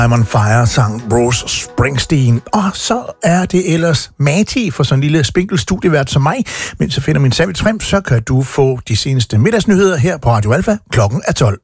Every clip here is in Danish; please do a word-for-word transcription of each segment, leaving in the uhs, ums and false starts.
I'm on Fire, sang Bruce Springsteen. Og så er det ellers Mati for sådan en lille spinkel studievært som mig. Mens jeg finder min sandwich frem, så kan du få de seneste middagsnyheder her på Radio Alfa. Klokken er tolv.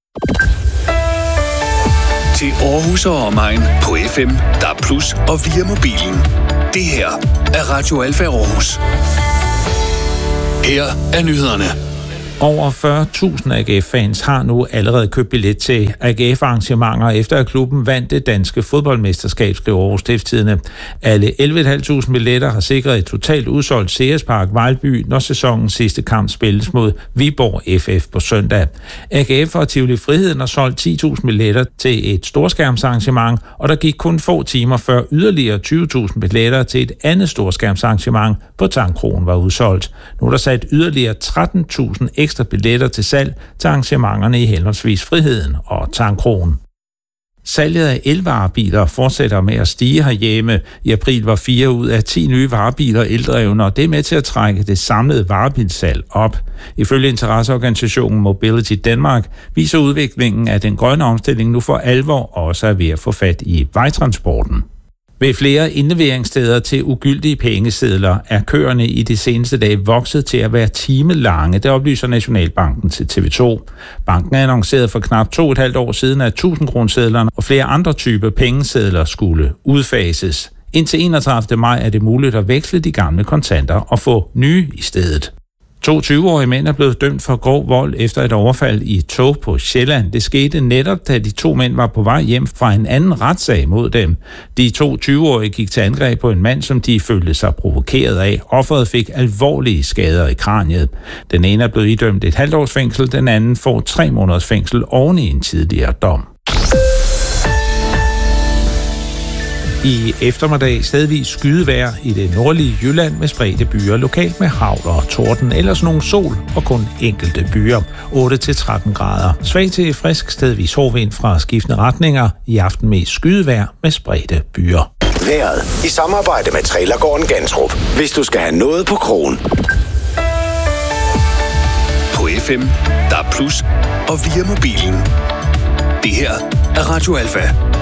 Til Aarhus og omegn på F M, D A B plus og via mobilen. Det her er Radio Alfa Aarhus. Her er nyhederne. Over fyrre tusind A G F-fans har nu allerede købt billet til A G F-arrangementer, efter at klubben vandt det danske fodboldmesterskab, skriver Aarhus Stiftstidende. Alle elleve tusind fem hundrede billetter har sikret et totalt udsolgt Ceres Park Vejlby, når sæsonens sidste kamp spilles mod Viborg F F på søndag. A G F og Tivoli Friheden har solgt ti tusind billetter til et storskærmsarrangement, og der gik kun få timer før yderligere tyve tusind billetter til et andet storskærmsarrangement på Tangkrogen var udsolgt. Nu er der sat yderligere tretten tusind ekstra billetter til salg til arrangementerne i henholdsvis Friheden og Tangkrogen. Salget af elvarebiler fortsætter med at stige herhjemme. I april var fire ud af ti nye varebiler eldrevne, og det er med til at trække det samlede varebilsalg op. Ifølge interesseorganisationen Mobility Denmark viser udviklingen, at den grønne omstilling nu for alvor også er ved at få fat i vejtransporten. Ved flere indleveringssteder til ugyldige pengesedler er køerne i de seneste dage vokset til at være timelange, det oplyser Nationalbanken til T V to. Banken annoncerede for knap to og et halvt år siden, at tusind kronesedlerne og flere andre typer pengesedler skulle udfases. Indtil enogtredivte maj er det muligt at veksle de gamle kontanter og få nye i stedet. To tyve-årige mænd er blevet dømt for grov vold efter et overfald i et tog på Sjælland. Det skete netop, da de to mænd var på vej hjem fra en anden retssag mod dem. De to tyve-årige gik til angreb på en mand, som de følte sig provokeret af. Offeret fik alvorlige skader i kraniet. Den ene er blevet idømt et halvt års fængsel, den anden får tre måneders fængsel oven i en tidligere dom. I eftermiddag stedvis skydevejr i det nordlige Jylland med spredte byer, lokalt med hagl og torden, ellers nogle sol og kun enkelte byer. otte til tretten grader. Svag til frisk stedvis hård vind fra skiftende retninger. I aften mest skydevejr med spredte byer. Vejret i samarbejde med Trailergården Gantrup. Hvis du skal have noget på krogen. På F M, D A B plus og via mobilen. Det her er Radio Alfa.